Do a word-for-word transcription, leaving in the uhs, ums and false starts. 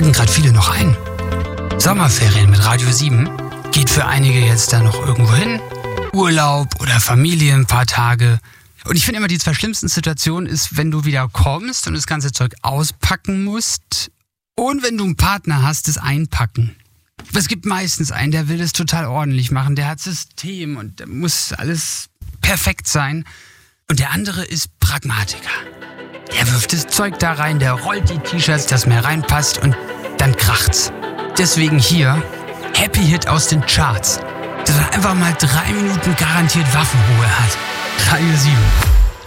schlagen gerade viele noch ein. Sommerferien mit Radio sieben geht für einige jetzt da noch irgendwo hin. Urlaub oder Familie ein paar Tage. Und ich finde immer, die zwei schlimmsten Situationen ist, wenn du wieder kommst und das ganze Zeug auspacken musst und wenn du einen Partner hast, das Einpacken. Es gibt meistens einen, der will das total ordentlich machen, der hat System und da muss alles perfekt sein. Und der andere ist Pragmatiker. Der wirft das Zeug da rein, der rollt die T-Shirts, dass mehr reinpasst und dann kracht's. Deswegen hier Happy Hit aus den Charts, dass er einfach mal drei Minuten garantiert Waffenruhe hat. Radio sieben.